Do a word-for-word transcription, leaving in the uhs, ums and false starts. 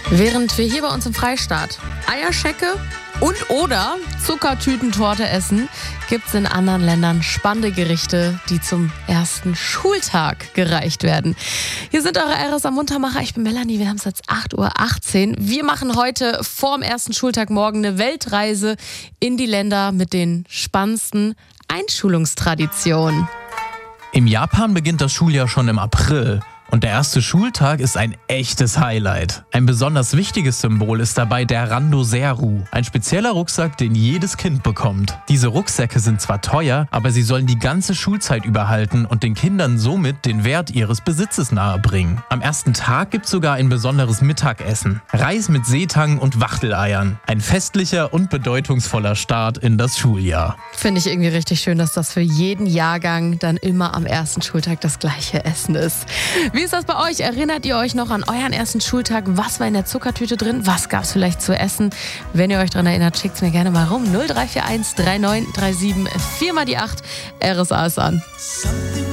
Während wir hier bei uns im Freistaat Eierschecke und oder Zuckertütentorte essen, gibt es in anderen Ländern spannende Gerichte, die zum ersten Schultag gereicht werden. Hier sind eure R S A Muntermacher. Ich bin Melanie, wir haben es jetzt acht Uhr achtzehn. Wir machen heute vorm ersten Schultag morgen eine Weltreise in die Länder mit den spannendsten Einschulungstraditionen. Im Japan beginnt das Schuljahr schon im April. Und der erste Schultag ist ein echtes Highlight. Ein besonders wichtiges Symbol ist dabei der Randoseru, ein spezieller Rucksack, den jedes Kind bekommt. Diese Rucksäcke sind zwar teuer, aber sie sollen die ganze Schulzeit überhalten und den Kindern somit den Wert ihres Besitzes nahebringen. Am ersten Tag gibt's sogar ein besonderes Mittagessen. Reis mit Seetang und Wachteleiern. Ein festlicher und bedeutungsvoller Start in das Schuljahr. Finde ich irgendwie richtig schön, dass das für jeden Jahrgang dann immer am ersten Schultag das gleiche Essen ist. Wie ist das bei euch? Erinnert ihr euch noch an euren ersten Schultag? Was war in der Zuckertüte drin? Was gab es vielleicht zu essen? Wenn ihr euch daran erinnert, schickt es mir gerne mal rum. null drei vier eins drei neun drei sieben vier mal die acht. R S A ist an.